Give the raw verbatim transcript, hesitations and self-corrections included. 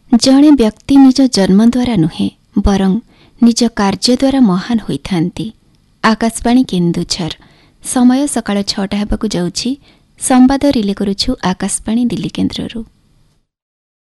जणे व्यक्ति निज जन्म द्वारा नुहे बरं निज कार्य द्वारा महान होइथांती। आकाशवाणी केन्दुझर समय सकाळ छटा हेबाकु जाउछि। संवाद रिले करुछु आकाशवाणी दिल्ली केन्द्ररू।